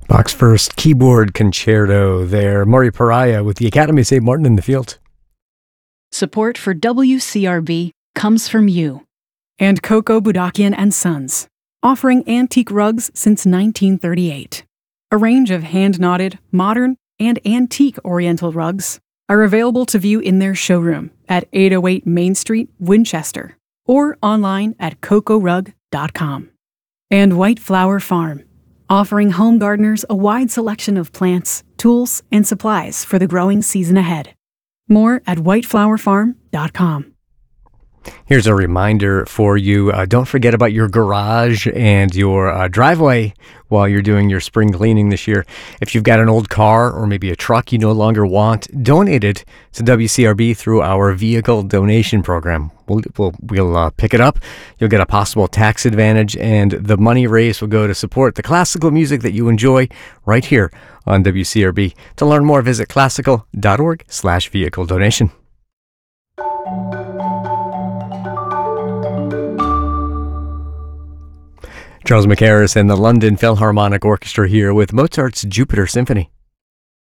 Bach's first keyboard concerto there. Murray Pariah with the Academy of St. Martin in the field. Support for WCRB comes from you. And Coco Budakian and Sons, offering antique rugs since 1938. A range of hand-knotted, modern, and antique Oriental rugs are available to view in their showroom at 808 Main Street, Winchester, or online at cocorug.com. And White Flower Farm, offering home gardeners a wide selection of plants, tools, and supplies for the growing season ahead. More at whiteflowerfarm.com. Here's a reminder for you. Don't forget about your garage and your driveway while you're doing your spring cleaning this year. If you've got an old car or maybe a truck you no longer want, donate it to WCRB through our vehicle donation program. We'll pick it up. You'll get a possible tax advantage, and the money raised will go to support the classical music that you enjoy right here on WCRB. To learn more, visit classical.org/vehicle donation. Charles McHarris and the London Philharmonic Orchestra here with Mozart's Jupiter Symphony.